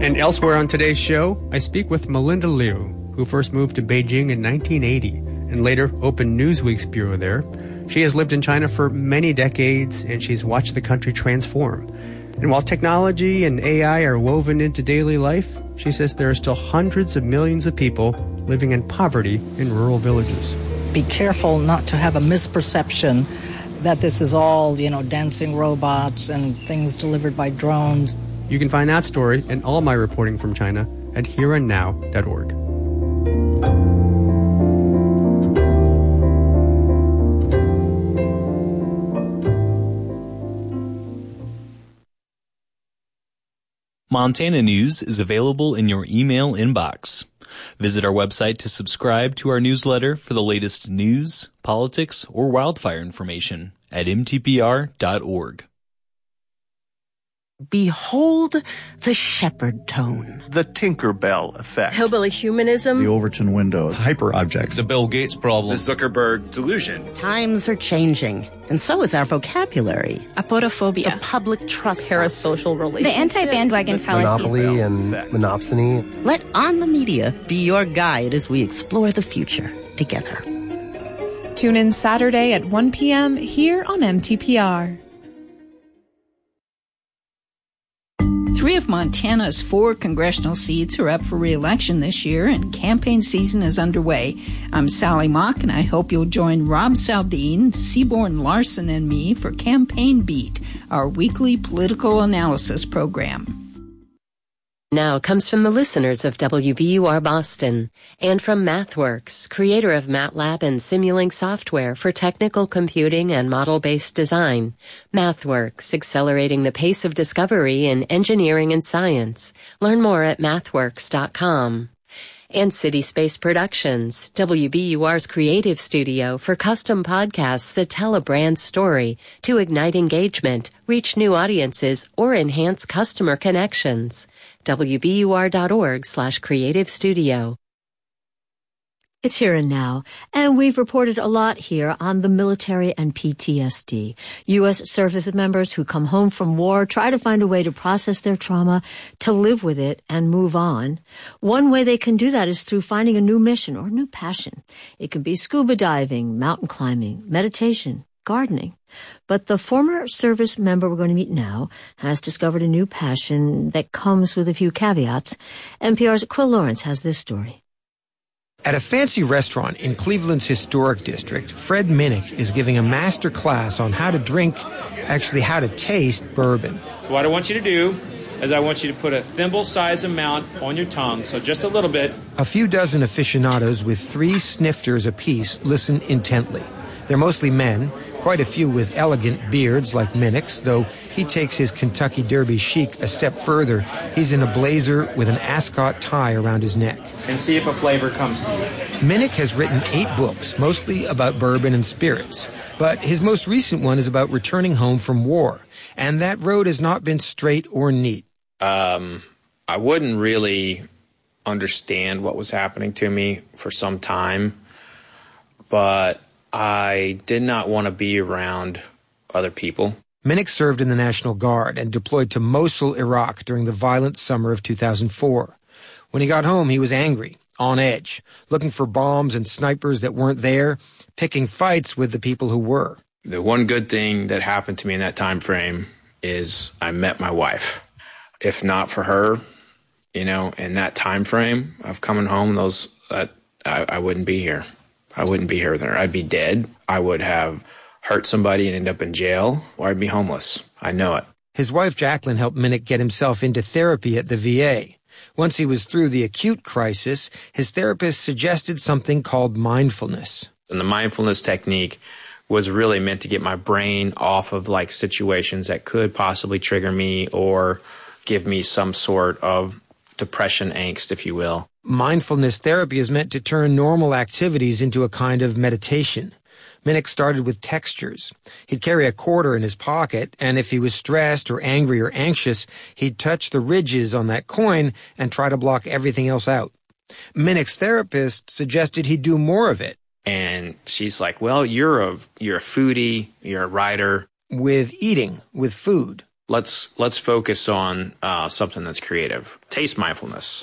And elsewhere on today's show, I speak with Melinda Liu, who first moved to Beijing in 1980 and later opened Newsweek's bureau there. She has lived in China for many decades, and she's watched the country transform. And while technology and AI are woven into daily life, she says there are still hundreds of millions of people living in poverty in rural villages. Be careful not to have a misperception that this is all, dancing robots and things delivered by drones. You can find that story and all my reporting from China at hereandnow.org. Montana News is available in your email inbox. Visit our website to subscribe to our newsletter for the latest news, politics, or wildfire information at mtpr.org. Behold the shepherd tone. The Tinkerbell effect. Hillbilly humanism. The Overton window. Hyperobjects. The Bill Gates problem. The Zuckerberg delusion. Times are changing, and so is our vocabulary. Apodophobia. The public trust. Parasocial relationship. The anti-bandwagon fallacy. Monopoly and monopsony. Let On the Media be your guide as we explore the future together. Tune in Saturday at 1 p.m. here on MTPR. 3 of Montana's 4 congressional seats are up for re-election this year, and campaign season is underway. I'm Sally Mock, and I hope you'll join Rob Saldine, Seaborn Larson, and me for Campaign Beat, our weekly political analysis program. Now comes from the listeners of WBUR Boston and from MathWorks, creator of MATLAB and Simulink software for technical computing and model-based design. MathWorks, accelerating the pace of discovery in engineering and science. Learn more at mathworks.com. And City Space Productions, WBUR's creative studio for custom podcasts that tell a brand story to ignite engagement, reach new audiences, or enhance customer connections. WBUR.org/creative studio. It's Here and Now, and we've reported a lot here on the military and PTSD. U.S. service members who come home from war try to find a way to process their trauma, to live with it, and move on. One way they can do that is through finding a new mission or a new passion. It can be scuba diving, mountain climbing, meditation, gardening. But the former service member we're going to meet now has discovered a new passion that comes with a few caveats. NPR's Quill Lawrence has this story. At a fancy restaurant in Cleveland's historic district, Fred Minnick is giving a master class on how to taste bourbon. So what I want you to do is I want you to put a thimble-size amount on your tongue, so just a little bit. A few dozen aficionados with 3 snifters apiece listen intently. They're mostly men, quite a few with elegant beards like Minnick's, though he takes his Kentucky Derby chic a step further. He's in a blazer with an ascot tie around his neck. And see if a flavor comes to you. Minnick has written 8 books, mostly about bourbon and spirits. But his most recent one is about returning home from war. And that road has not been straight or neat. I wouldn't really understand what was happening to me for some time. But I did not want to be around other people. Minnick served in the National Guard and deployed to Mosul, Iraq during the violent summer of 2004. When he got home, he was angry, on edge, looking for bombs and snipers that weren't there, picking fights with the people who were. The one good thing that happened to me in that time frame is I met my wife. If not for her, in that time frame of coming home, I wouldn't be here. I wouldn't be here with her. I'd be dead. I would have hurt somebody and end up in jail, or I'd be homeless. I know it. His wife, Jacqueline, helped Minnick get himself into therapy at the VA. Once he was through the acute crisis, his therapist suggested something called mindfulness. And the mindfulness technique was really meant to get my brain off of situations that could possibly trigger me or give me some sort of depression angst, if you will. Mindfulness therapy is meant to turn normal activities into a kind of meditation. Minnick started with textures. He'd carry a quarter in his pocket, and if he was stressed or angry or anxious, he'd touch the ridges on that coin and try to block everything else out. Minnick's therapist suggested he do more of it. And she's like, well, you're a foodie, you're a writer. With eating, with food. let's focus on something that's creative. Taste mindfulness.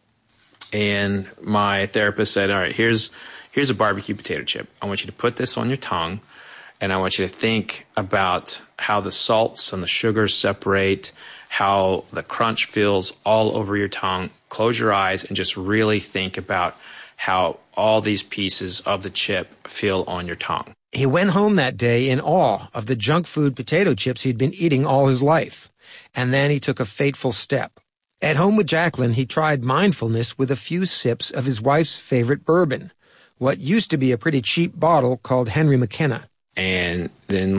And my therapist said, all right, here's a barbecue potato chip. I want you to put this on your tongue, and I want you to think about how the salts and the sugars separate, how the crunch feels all over your tongue. Close your eyes and just really think about how all these pieces of the chip feel on your tongue. He went home that day in awe of the junk food potato chips he'd been eating all his life. And then he took a fateful step. At home with Jacqueline, he tried mindfulness with a few sips of his wife's favorite bourbon, what used to be a pretty cheap bottle called Henry McKenna. And then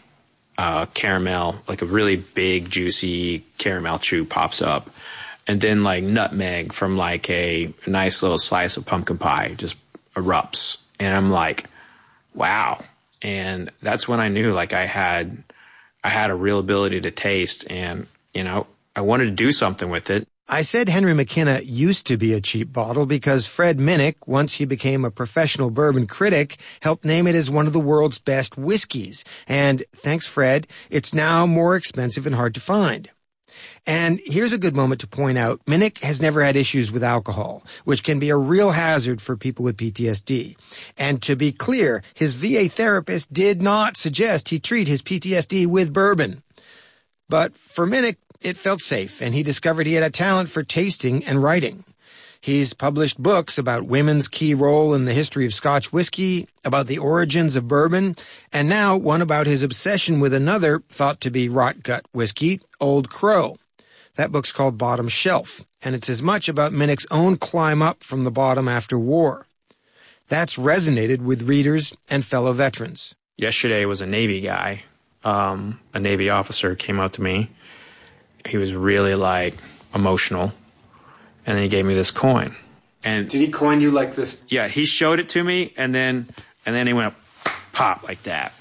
caramel, like a really big, juicy caramel chew pops up. And then nutmeg from a nice little slice of pumpkin pie just erupts. And I'm like, wow. And that's when I knew I had a real ability to taste, and, I wanted to do something with it. I said Henry McKenna used to be a cheap bottle because Fred Minnick, once he became a professional bourbon critic, helped name it as one of the world's best whiskeys. And thanks, Fred, it's now more expensive and hard to find. And here's a good moment to point out, Minnick has never had issues with alcohol, which can be a real hazard for people with PTSD. And to be clear, his VA therapist did not suggest he treat his PTSD with bourbon. But for Minnick, it felt safe, and he discovered he had a talent for tasting and writing. He's published books about women's key role in the history of Scotch whiskey, about the origins of bourbon, and now one about his obsession with another thought to be rot gut whiskey, Old Crow. That book's called Bottom Shelf, and it's as much about Minnick's own climb up from the bottom after war. That's resonated with readers and fellow veterans. Yesterday was a Navy guy, a Navy officer came up to me. He was really emotional, and then he gave me this coin. And did he coin you like this? Yeah, he showed it to me, and then he went pop like that.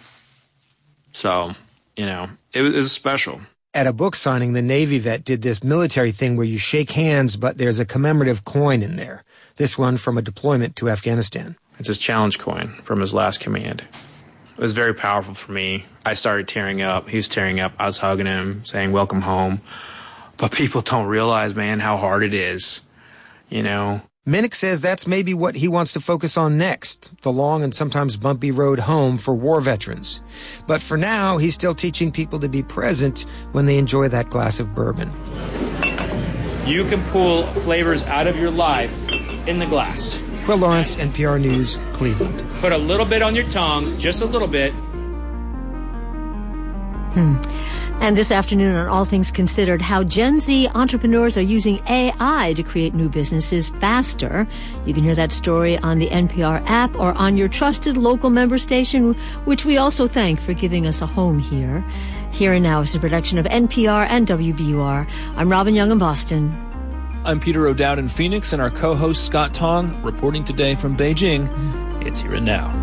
So, it was special. At a book signing, the Navy vet did this military thing where you shake hands, but there's a commemorative coin in there. This one from a deployment to Afghanistan. It's his challenge coin from his last command. It was very powerful for me. I started tearing up. He was tearing up. I was hugging him, saying, welcome home. But people don't realize, man, how hard it is, Minnick says that's maybe what he wants to focus on next, the long and sometimes bumpy road home for war veterans. But for now, he's still teaching people to be present when they enjoy that glass of bourbon. You can pull flavors out of your life in the glass. Quill Lawrence, NPR News, Cleveland. Put a little bit on your tongue, just a little bit. And this afternoon on All Things Considered, how Gen Z entrepreneurs are using AI to create new businesses faster. You can hear that story on the NPR app or on your trusted local member station, which we also thank for giving us a home here. Here and Now is a production of NPR and WBUR. I'm Robin Young in Boston. I'm Peter O'Dowd in Phoenix, and our co-host Scott Tong reporting today from Beijing. It's Here and Now.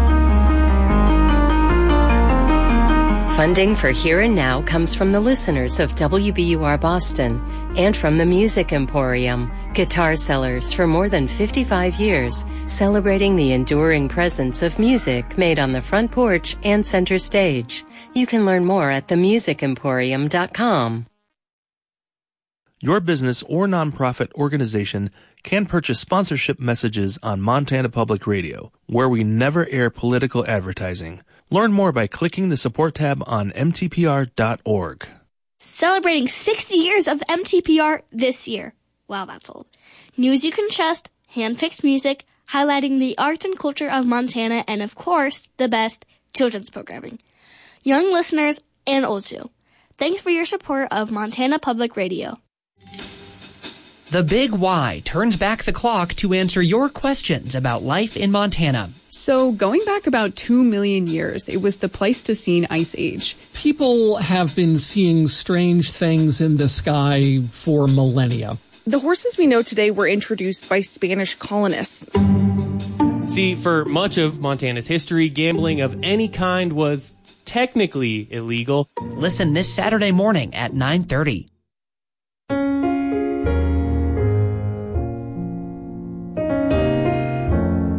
Funding for Here and Now comes from the listeners of WBUR Boston and from the Music Emporium, guitar sellers for more than 55 years, celebrating the enduring presence of music made on the front porch and center stage. You can learn more at themusicemporium.com. Your business or nonprofit organization can purchase sponsorship messages on Montana Public Radio, where we never air political advertising. Learn more by clicking the support tab on mtpr.org. Celebrating 60 years of MTPR this year. Wow, that's old. News you can trust, hand-picked music, highlighting the arts and culture of Montana, and of course, the best children's programming. Young listeners and old too. Thanks for your support of Montana Public Radio. The Big Why turns back the clock to answer your questions about life in Montana. So going back about 2 million years, it was the Pleistocene Ice Age. People have been seeing strange things in the sky for millennia. The horses we know today were introduced by Spanish colonists. See, for much of Montana's history, gambling of any kind was technically illegal. Listen this Saturday morning at 9:30.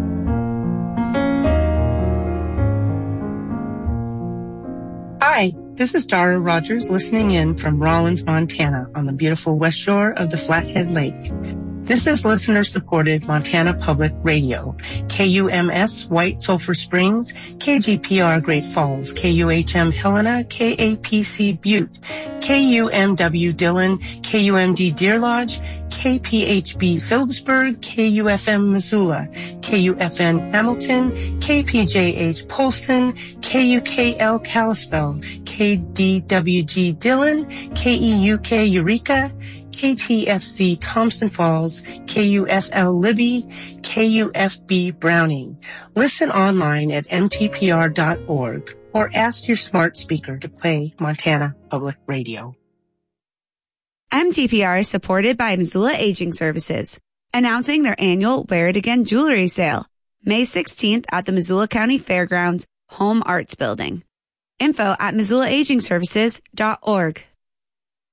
Hi, This is Dara Rogers listening in from Rawlins, Montana on the beautiful west shore of the Flathead Lake. This is listener-supported Montana Public Radio, KUMS White Sulphur Springs, KGPR Great Falls, KUHM Helena, KAPC Butte, KUMW Dillon, KUMD Deer Lodge, KPHB Phillipsburg, KUFM Missoula, KUFN Hamilton, KPJH Polson, KUKL Kalispell, KDWG Dillon, KEUK Eureka, KTFC Thompson Falls, KUFL Libby, KUFB Browning. Listen online at mtpr.org or ask your smart speaker to play Montana Public Radio. MTPR is supported by Missoula Aging Services, announcing their annual Wear It Again jewelry sale, May 16th at the Missoula County Fairgrounds Home Arts Building. Info at MissoulaAgingServices.org.